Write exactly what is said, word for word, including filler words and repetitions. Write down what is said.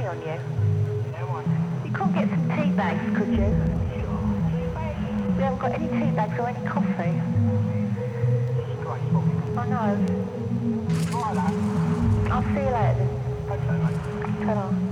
on you. You couldn't get some tea bags, could you? We haven't got any tea bags or any coffee. I know. I'll see you later then. Ta-ra.